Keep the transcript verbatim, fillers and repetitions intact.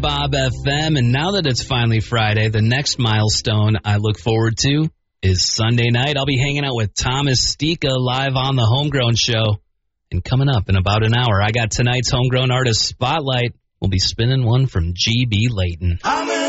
Bob F M, and now that it's finally Friday, the next milestone I look forward to is Sunday night. I'll be hanging out with Thomas Stika live on the Homegrown Show. And coming up in about an hour, I got tonight's Homegrown Artist Spotlight. We'll be spinning one from G B Layton.